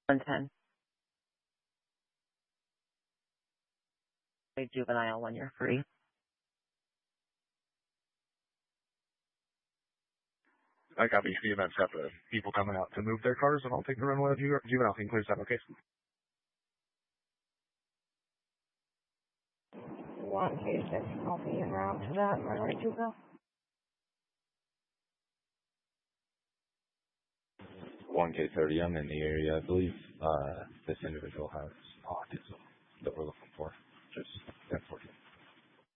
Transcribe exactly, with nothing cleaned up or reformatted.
one ten. Juvenile, one year free. I copy. The event's got the people coming out to move their cars, and I'll take the runway of ju- juvenile. Can you clear that, okay? One K six, I'll be en route to that runway juvenile. one K thirty, I'm in the area. I believe uh, this individual has pockets that we're looking for. Just ten fourteen.